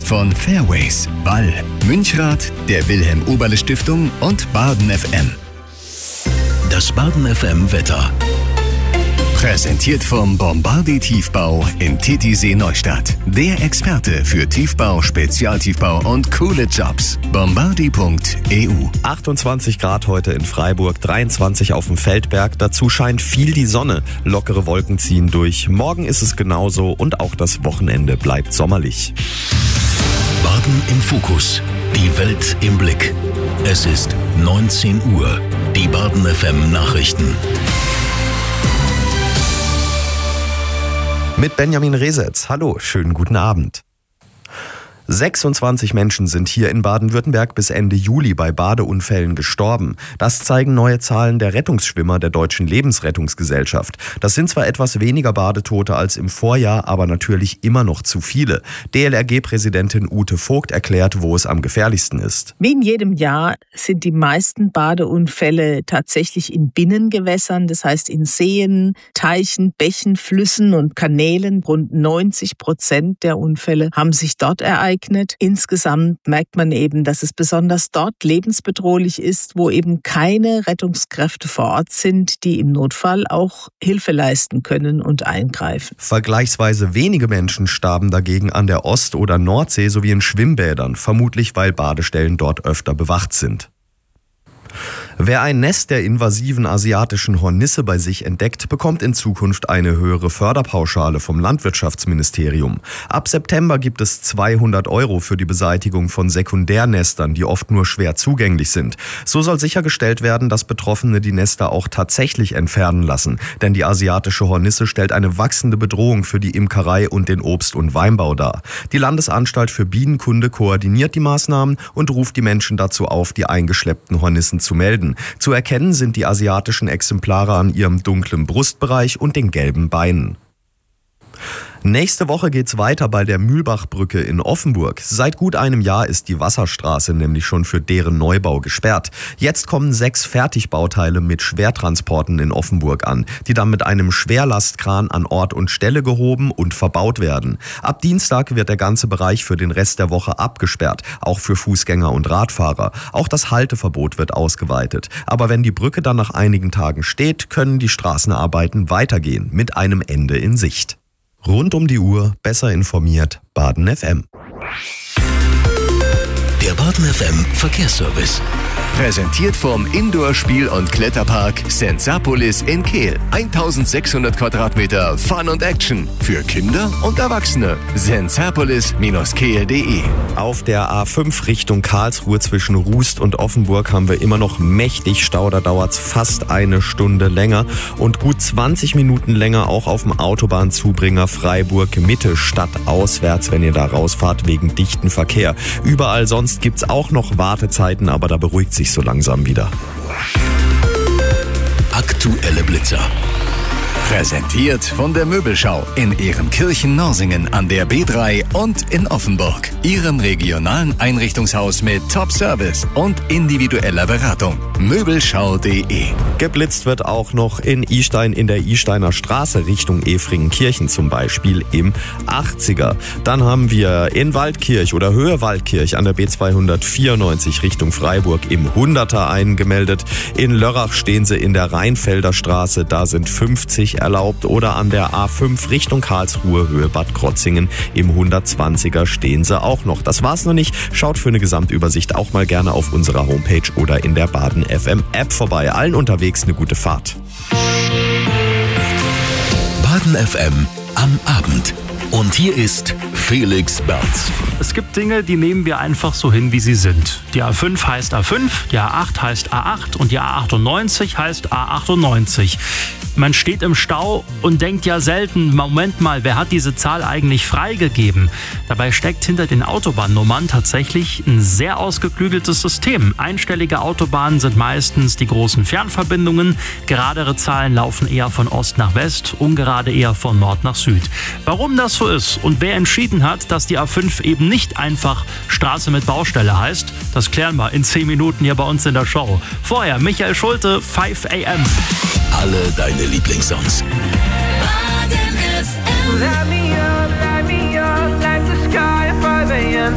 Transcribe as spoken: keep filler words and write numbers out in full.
von Fairways, Ball, Münchrath, der Wilhelm-Oberle-Stiftung und Baden F M. Das Baden F M Wetter. Präsentiert vom Bombardier Tiefbau in Titisee Neustadt. Der Experte für Tiefbau, Spezialtiefbau und coole Jobs. bombardier punkt e u. achtundzwanzig Grad heute in Freiburg, dreiundzwanzig auf dem Feldberg. Dazu scheint viel die Sonne. Lockere Wolken ziehen durch. Morgen ist es genauso und auch das Wochenende bleibt sommerlich. Baden im Fokus. Die Welt im Blick. Es ist neunzehn Uhr. Die Baden F M Nachrichten. Mit Benjamin Resetz. Hallo, schönen guten Abend. sechsundzwanzig Menschen sind hier in Baden-Württemberg bis Ende Juli bei Badeunfällen gestorben. Das zeigen neue Zahlen der Rettungsschwimmer der Deutschen Lebensrettungsgesellschaft. Das sind zwar etwas weniger Badetote als im Vorjahr, aber natürlich immer noch zu viele. D L R G-Präsidentin Ute Vogt erklärt, wo es am gefährlichsten ist. Wie in jedem Jahr sind die meisten Badeunfälle tatsächlich in Binnengewässern, das heißt in Seen, Teichen, Bächen, Flüssen und Kanälen. Rund neunzig Prozent der Unfälle haben sich dort ereignet. Insgesamt merkt man eben, dass es besonders dort lebensbedrohlich ist, wo eben keine Rettungskräfte vor Ort sind, die im Notfall auch Hilfe leisten können und eingreifen. Vergleichsweise wenige Menschen starben dagegen an der Ost- oder Nordsee sowie in Schwimmbädern, vermutlich weil Badestellen dort öfter bewacht sind. Wer ein Nest der invasiven asiatischen Hornisse bei sich entdeckt, bekommt in Zukunft eine höhere Förderpauschale vom Landwirtschaftsministerium. Ab September gibt es zweihundert Euro für die Beseitigung von Sekundärnestern, die oft nur schwer zugänglich sind. So soll sichergestellt werden, dass Betroffene die Nester auch tatsächlich entfernen lassen. Denn die asiatische Hornisse stellt eine wachsende Bedrohung für die Imkerei und den Obst- und Weinbau dar. Die Landesanstalt für Bienenkunde koordiniert die Maßnahmen und ruft die Menschen dazu auf, die eingeschleppten Hornissen zu melden. Zu erkennen sind die asiatischen Exemplare an ihrem dunklen Brustbereich und den gelben Beinen. Nächste Woche geht's weiter bei der Mühlbachbrücke in Offenburg. Seit gut einem Jahr ist die Wasserstraße nämlich schon für deren Neubau gesperrt. Jetzt kommen sechs Fertigbauteile mit Schwertransporten in Offenburg an, die dann mit einem Schwerlastkran an Ort und Stelle gehoben und verbaut werden. Ab Dienstag wird der ganze Bereich für den Rest der Woche abgesperrt, auch für Fußgänger und Radfahrer. Auch das Halteverbot wird ausgeweitet. Aber wenn die Brücke dann nach einigen Tagen steht, können die Straßenarbeiten weitergehen, mit einem Ende in Sicht. Rund um die Uhr, besser informiert, Baden F M. Der Baden F M Verkehrsservice. Präsentiert vom Indoor-Spiel- und Kletterpark Sensapolis in Kehl. eintausendsechshundert Quadratmeter Fun und Action für Kinder und Erwachsene. sensapolis Bindestrich kehl punkt de. Auf der A fünf Richtung Karlsruhe zwischen Rust und Offenburg haben wir immer noch mächtig Stau. Da dauert es fast eine Stunde länger und gut zwanzig Minuten länger auch auf dem Autobahnzubringer Freiburg-Mitte stadtauswärts, wenn ihr da rausfahrt wegen dichten Verkehr. Überall sonst gibt es auch noch Wartezeiten, aber da beruhigt sich so langsam wieder. Aktuelle Blitzer. Präsentiert von der Möbelschau in Ehrenkirchen-Norsingen an der B drei und in Offenburg. Ihrem regionalen Einrichtungshaus mit Top-Service und individueller Beratung. Möbelschau punkt de. Geblitzt wird auch noch in Istein in der Isteiner Straße Richtung Efringenkirchen, zum Beispiel im achtziger. Dann haben wir in Waldkirch oder Höhe Waldkirch an der B zweihundertvierundneunzig Richtung Freiburg im hunderter eingemeldet. In Lörrach stehen sie in der Rheinfelder Straße, da sind fünfzig erlaubt. Oder an der A fünf Richtung Karlsruhe, Höhe Bad Krotzingen im hundertzwanziger stehen sie auch noch. Das war's noch nicht. Schaut für eine Gesamtübersicht auch mal gerne auf unserer Homepage oder in der Baden F M App vorbei. Allen unterwegs eine gute Fahrt. Baden F M am Abend. Und hier ist Felix Berz. Es gibt Dinge, die nehmen wir einfach so hin, wie sie sind. Die A fünf heißt A fünf, die A acht heißt A acht und die A achtundneunzig heißt A achtundneunzig. Man steht im Stau und denkt ja selten, Moment mal, wer hat diese Zahl eigentlich freigegeben? Dabei steckt hinter den Autobahnnummern tatsächlich ein sehr ausgeklügeltes System. Einstellige Autobahnen sind meistens die großen Fernverbindungen, geradere Zahlen laufen eher von Ost nach West, ungerade eher von Nord nach Süd. Warum das so ist und wer entschieden hat, dass die A fünf eben nicht einfach Straße mit Baustelle heißt, das klären wir in zehn Minuten hier bei uns in der Show. Vorher Michael Schulte, fünf a m. Alle deine Lieblingssongs. Let me up, let me up, let the sky five a m